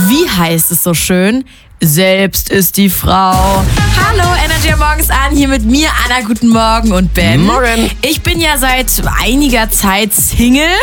wie heißt es so schön? Selbst ist die Frau. Hallo, Energy morgens an, hier mit mir, Anna, guten Morgen und Ben. Morgen. Ich bin ja seit einiger Zeit Single.